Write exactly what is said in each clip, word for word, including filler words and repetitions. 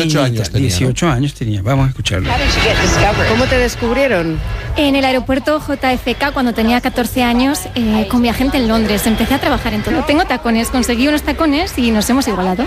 dieciocho años tenía. dieciocho años tenía. Vamos a escucharlo. ¿Cómo te descubrieron? En el aeropuerto J F K, cuando tenía catorce años, eh, con mi agente en Londres. Empecé a trabajar en todo. Tengo tacones, conseguí unos tacones y nos hemos igualado.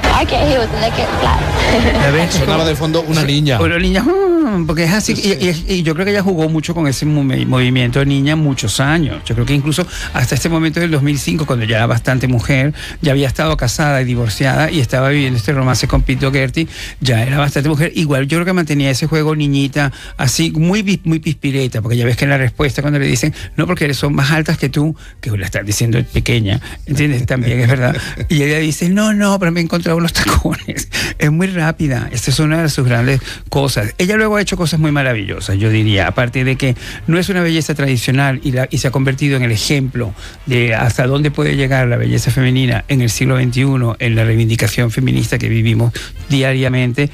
¿La ves? Sonaba de fondo una niña. Una niña, porque es así. Sí. Y, y, y yo creo que ella jugó mucho con ese movimiento de niña muchos años. Yo creo que incluso hasta este momento del dos mil cinco, cuando ya era bastante mujer, ya había estado casada y divorciada y estaba viviendo este romance con Pete Doherty, ya era bastante mujer. Igual yo creo que mantenía ese juego niñita, así muy, muy pispireta, porque ya ves que en la respuesta cuando le dicen, no, porque son más altas que tú, que la están diciendo pequeña, ¿entiendes? También es verdad. Y ella dice, no, no, pero me he encontrado unos tacones. Es muy rápida. Esta es una de sus grandes cosas. Ella luego ha hecho cosas muy maravillosas, yo diría, aparte de que no es una belleza tradicional y, la, y se ha convertido en el ejemplo de hasta dónde puede llegar la belleza femenina en el siglo veintiuno, en la reivindicación feminista que vivimos diariamente.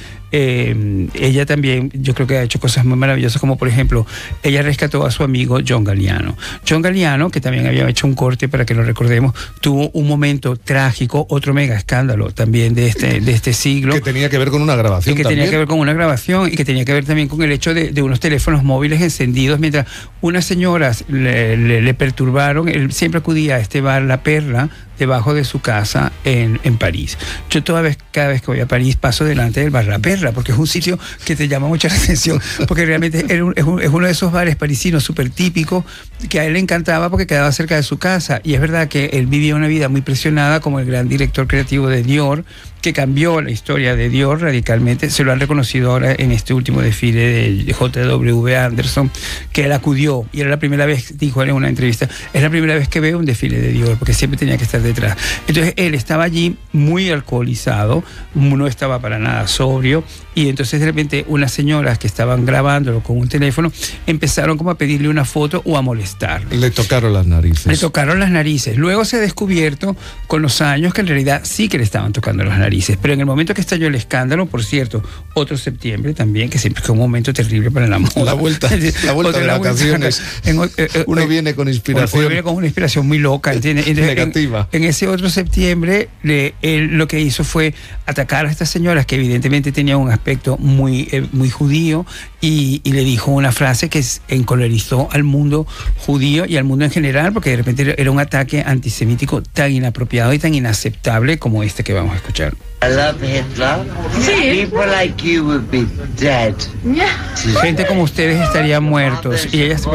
Eh, ella también, yo creo que ha hecho cosas muy maravillosas, como por ejemplo, ella rescató a su amigo John Galliano. John Galliano, que también había hecho un corte para que lo recordemos, tuvo un momento trágico, otro mega escándalo también de este, de este siglo. Que tenía que ver con una grabación. Y que también. tenía que ver con una grabación y que tenía que ver también con el hecho de, de unos teléfonos móviles encendidos mientras unas señoras le, le, le perturbaron. Él siempre acudía a este bar La Perla, debajo de su casa en, en París. Yo toda vez, cada vez que voy a París paso delante del bar La Perla, porque es un sitio que te llama mucho la atención, porque realmente es, un, es, un, es uno de esos bares parisinos súper típicos que a él le encantaba porque quedaba cerca de su casa. Y es verdad que él vivía una vida muy presionada como el gran director creativo de Dior, que cambió la historia de Dior radicalmente. Se lo han reconocido ahora en este último desfile de J W Anderson, que él acudió, y era la primera vez, dijo él en una entrevista, es la primera vez que veo un desfile de Dior, porque siempre tenía que estar detrás. Entonces él estaba allí muy alcoholizado, no estaba para nada sobrio, y entonces de repente unas señoras que estaban grabándolo con un teléfono empezaron como a pedirle una foto o a molestarlo. Le tocaron las narices. Le tocaron las narices. Luego se ha descubierto con los años que en realidad sí que le estaban tocando las narices. Pero en el momento que estalló el escándalo, por cierto, otro septiembre también, que siempre es un momento terrible para la moda. La vuelta, la vuelta de la vacaciones. Vuelta, en, eh, uno eh, viene con inspiración. Uno viene con una inspiración muy loca, ¿entiendes? Entonces, negativa. En, en ese otro septiembre, le, él lo que hizo fue atacar a estas señoras que evidentemente tenían un aspecto muy, eh, muy judío, y, y le dijo una frase que encolerizó al mundo judío y al mundo en general, porque de repente era un ataque antisemítico tan inapropiado y tan inaceptable como este que vamos a escuchar. I love Hitler. Sí. People like you would be dead. Yeah. Gente como ustedes estarían muertos y ellas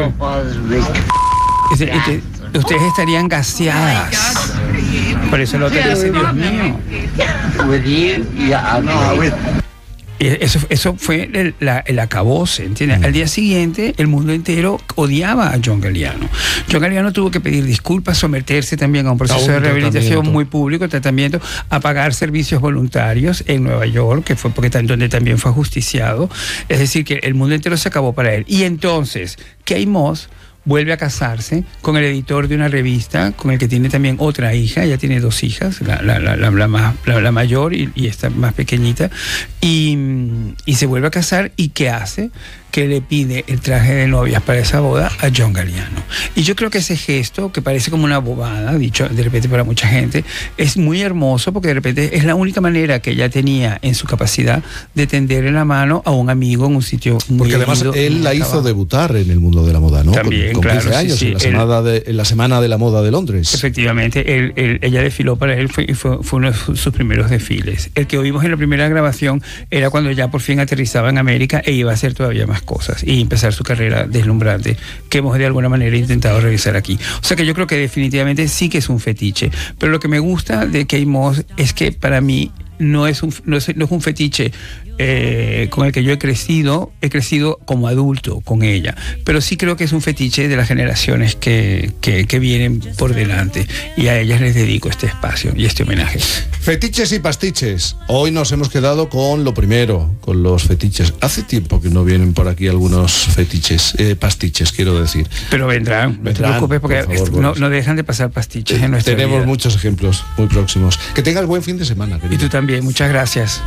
y que ustedes estarían gaseadas. Por eso el otro dice, Dios mío. With you, yeah, no, with Eso, eso fue el, la, el acabose, ¿entiendes? Mm. Al día siguiente, el mundo entero odiaba a John Galliano. John Galliano tuvo que pedir disculpas, someterse también a un proceso a un de rehabilitación muy público, tratamiento, a pagar servicios voluntarios en Nueva York, que fue porque donde también fue ajusticiado. Es decir, que el mundo entero se acabó para él. Y entonces, Kate Moss vuelve a casarse con el editor de una revista, con el que tiene también otra hija. Ella tiene dos hijas, la, la, la, la, la, más, la, la mayor y, y esta más pequeñita, y, y se vuelve a casar. ¿Y qué hace? Que le pide el traje de novias para esa boda a John Galliano. Y yo creo que ese gesto, que parece como una bobada, dicho de repente para mucha gente, es muy hermoso, porque de repente es la única manera que ella tenía en su capacidad de tenderle la mano a un amigo en un sitio muy Porque además herido, él la acabado. hizo debutar en el mundo de la moda, ¿no? También, con, con claro, quince años, sí, sí. en, la Él, semana de, en la Semana de la Moda de Londres. Efectivamente, él, él, ella desfiló para él, fue, fue, fue uno de sus primeros desfiles. El que oímos en la primera grabación era cuando ya por fin aterrizaba en América e iba a hacer todavía más cosas y empezar su carrera deslumbrante, que hemos de alguna manera intentado realizar aquí. O sea que yo creo que definitivamente sí que es un fetiche, pero lo que me gusta de Kate Moss es que para mí no es un, no es, no es un fetiche eh, con el que yo he crecido, he crecido como adulto con ella, pero sí creo que es un fetiche de las generaciones que, que, que vienen por delante, y a ellas les dedico este espacio y este homenaje. Fetiches y pastiches. Hoy nos hemos quedado con lo primero, con los fetiches. Hace tiempo que no vienen por aquí algunos fetiches, eh, pastiches, quiero decir. Pero vendrán, no te preocupes, porque por favor, no, no dejan de pasar pastiches en nuestra Tenemos vida. muchos ejemplos muy próximos. Que tengas buen fin de semana, querido. Y tú también, muchas gracias.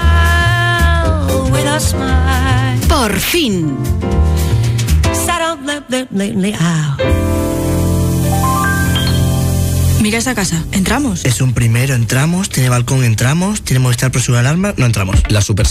Por fin. Mira esa casa, ¿entramos? Es un primero, entramos, tiene balcón, entramos, tiene Movistar por su alarma, no entramos. La super